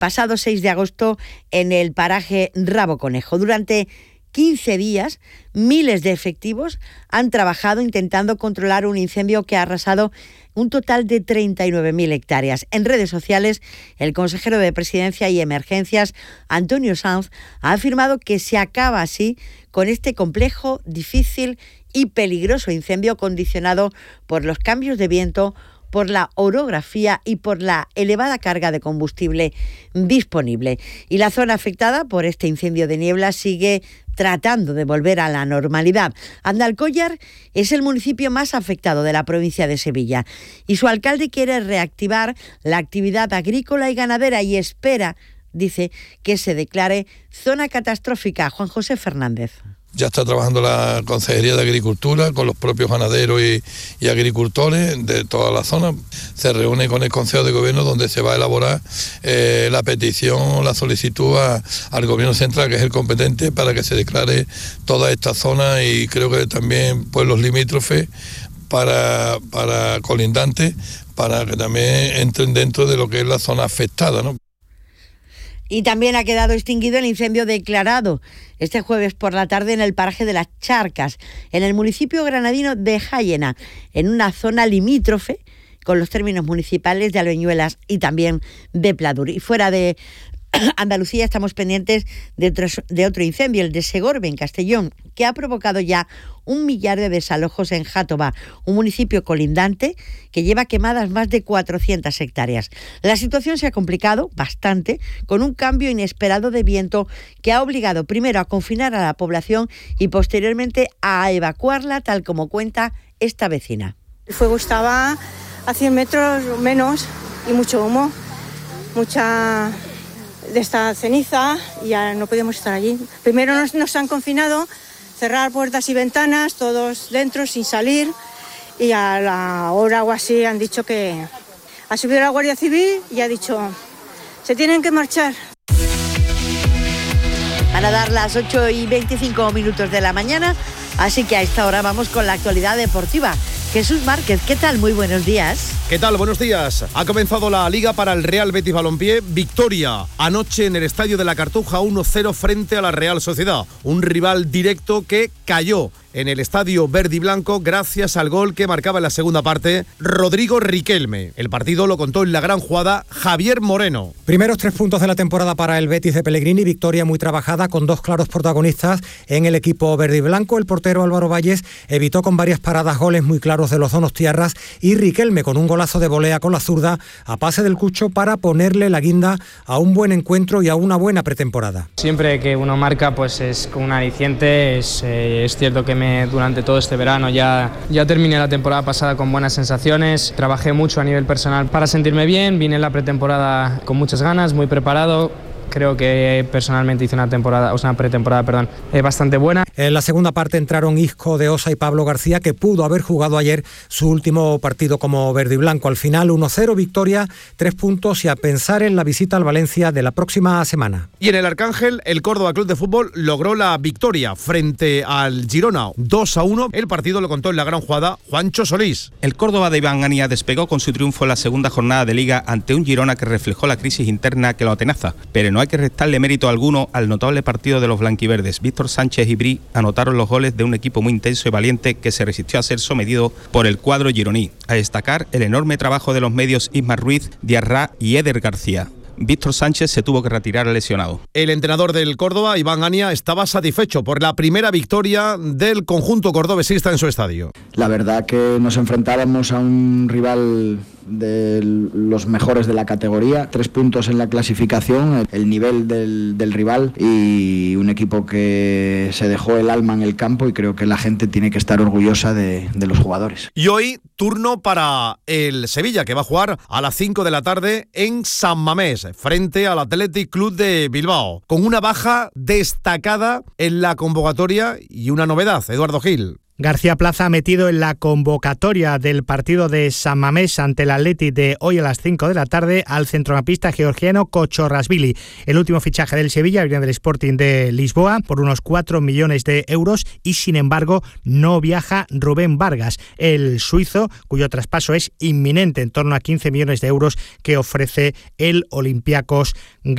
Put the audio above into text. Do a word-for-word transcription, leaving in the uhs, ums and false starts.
pasado seis de agosto en el paraje Rabo Conejo. Durante quince días, miles de efectivos han trabajado intentando controlar un incendio que ha arrasado un total de treinta y nueve mil hectáreas. En redes sociales, el consejero de Presidencia y Emergencias, Antonio Sanz, ha afirmado que se acaba así con este complejo, difícil y peligroso incendio condicionado por los cambios de viento, por la orografía y por la elevada carga de combustible disponible. Y la zona afectada por este incendio de niebla sigue tratando de volver a la normalidad. Andalcóllar es el municipio más afectado de la provincia de Sevilla y su alcalde quiere reactivar la actividad agrícola y ganadera y espera, dice, que se declare zona catastrófica. Juan José Fernández. Ya está trabajando la Consejería de Agricultura con los propios ganaderos y, y agricultores de toda la zona. Se reúne con el Consejo de Gobierno donde se va a elaborar eh, la petición, la solicitud a, al Gobierno Central, que es el competente, para que se declare toda esta zona y creo que también pueblos limítrofes para, para colindantes, para que también entren dentro de lo que es la zona afectada, ¿no? Y también ha quedado extinguido el incendio declarado este jueves por la tarde en el paraje de las Charcas, en el municipio granadino de Jáyena, en una zona limítrofe con los términos municipales de Albeñuelas y también de Pladur. Y fuera de Andalucía estamos pendientes de otro, de otro incendio, el de Segorbe, en Castellón, que ha provocado ya un millar de desalojos en Játova, un municipio colindante que lleva quemadas más de cuatrocientas hectáreas. La situación se ha complicado bastante con un cambio inesperado de viento que ha obligado primero a confinar a la población y posteriormente a evacuarla, tal como cuenta esta vecina. El fuego estaba a cien metros menos y mucho humo, mucha de esta ceniza, y ya no podíamos estar allí. Primero nos, nos han confinado, cerrar puertas y ventanas, todos dentro sin salir, y a la hora o así han dicho que ha subido la Guardia Civil y ha dicho se tienen que marchar. Van a dar las ocho y veinticinco minutos de la mañana, así que a esta hora vamos con la actualidad deportiva. Jesús Márquez, ¿qué tal? Muy buenos días. ¿Qué tal? Buenos días. Ha comenzado la Liga para el Real Betis Balompié. Victoria anoche en el Estadio de la Cartuja uno cero frente a la Real Sociedad. Un rival directo que cayó en el Estadio Verde y Blanco gracias al gol que marcaba en la segunda parte Rodrigo Riquelme. El partido lo contó en la gran jugada Javier Moreno. Primeros tres puntos de la temporada para el Betis de Pellegrini. Victoria muy trabajada con dos claros protagonistas en el equipo verde y blanco. El portero Álvaro Valles evitó con varias paradas goles muy claros de los donostiarras y Riquelme con un golazo de volea con la zurda a pase del Cucho para ponerle la guinda a un buen encuentro y a una buena pretemporada. Siempre que uno marca pues es con un aliciente. Es, eh, es cierto que me, durante todo este verano ya, ya terminé la temporada pasada con buenas sensaciones. Trabajé mucho a nivel personal para sentirme bien. Vine en la pretemporada con muchas ganas, muy preparado. Creo que personalmente hice una temporada, o sea, una pretemporada, perdón, eh, bastante buena. En la segunda parte entraron Isco de Osa y Pablo García, que pudo haber jugado ayer su último partido como verde y blanco. Al final uno cero, victoria, tres puntos y a pensar en la visita al Valencia de la próxima semana. Y en el Arcángel, el Córdoba Club de Fútbol logró la victoria frente al Girona, dos a uno. El partido lo contó en la gran jugada Juancho Solís. El Córdoba de Iván Ania despegó con su triunfo en la segunda jornada de Liga ante un Girona que reflejó la crisis interna que lo atenaza, pero no hay que restarle mérito alguno al notable partido de los blanquiverdes. Víctor Sánchez y Bri anotaron los goles de un equipo muy intenso y valiente que se resistió a ser sometido por el cuadro gironí. A destacar el enorme trabajo de los medios Ismar Ruiz, Diarra y Eder García. Víctor Sánchez se tuvo que retirar lesionado. El entrenador del Córdoba, Iván Ania, estaba satisfecho por la primera victoria del conjunto cordobesista en su estadio. La verdad que nos enfrentábamos a un rival de los mejores de la categoría, tres puntos en la clasificación, el nivel del, del rival y un equipo que se dejó el alma en el campo y creo que la gente tiene que estar orgullosa de, de los jugadores. Y hoy turno para el Sevilla, que va a jugar a las cinco de la tarde en San Mamés frente al Athletic Club de Bilbao, con una baja destacada en la convocatoria y una novedad, Eduardo Gil. García Plaza ha metido en la convocatoria del partido de San Mamés ante el Athletic de hoy a las cinco de la tarde al centrocampista georgiano Kochorrashvili. El último fichaje del Sevilla viene del Sporting de Lisboa por unos cuatro millones de euros y sin embargo no viaja Rubén Vargas, el suizo cuyo traspaso es inminente, en torno a quince millones de euros que ofrece el Olympiacos